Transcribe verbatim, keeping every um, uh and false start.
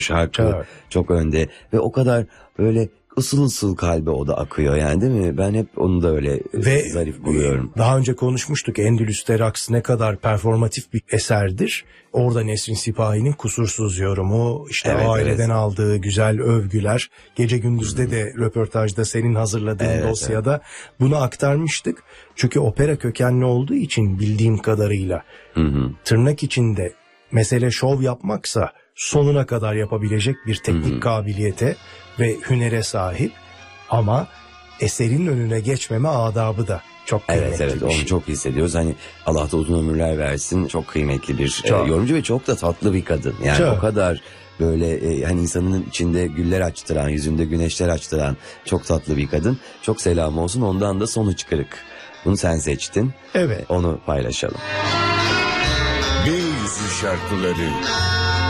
şarkı Çok. çok önde ve o kadar böyle ısıl ısıl kalbe o da akıyor yani, değil mi? Ben hep onu da öyle ve zarif buluyorum. Daha önce konuşmuştuk, Endülüs'te Raks ne kadar performatif bir eserdir. Orada Nesrin Sipahi'nin kusursuz yorumu, işte Evet, aileden evet. aldığı güzel övgüler, Gece Gündüz'de hmm. de röportajda senin hazırladığın evet, dosyada evet. bunu aktarmıştık. Çünkü opera kökenli olduğu için bildiğim kadarıyla Hı hı. tırnak içinde mesele şov yapmaksa sonuna kadar yapabilecek bir teknik hı hı. kabiliyete ve hünere sahip, ama eserin önüne geçmeme adabı da çok kıymetli. Evet evet, onu çok hissediyoruz. Hani Allah da uzun ömürler versin. Çok kıymetli bir e, yorumcu ve çok da tatlı bir kadın. Yani çok. O kadar böyle e, hani insanın içinde güller açtıran, yüzünde güneşler açtıran çok tatlı bir kadın. Çok selam olsun. Ondan da Sonuç Kırık. Bunu sen seçtin. Evet. Onu paylaşalım. Gökyüzü şarkıları.